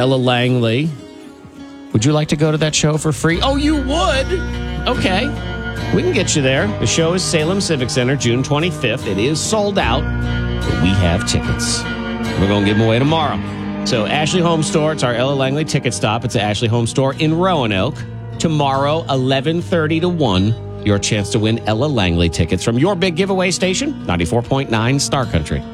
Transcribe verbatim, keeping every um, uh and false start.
Ella Langley. Would you like to go to that show for free? Oh, you would? Okay. We can get you there. The show is Salem Civic Center, June twenty-fifth. It is sold out, but we have tickets. We're going to give them away tomorrow. So Ashley Home Store, it's our Ella Langley ticket stop. It's the Ashley Home Store in Roanoke. Tomorrow, eleven thirty to one, your chance to win Ella Langley tickets from your big giveaway station, ninety-four point nine Star Country.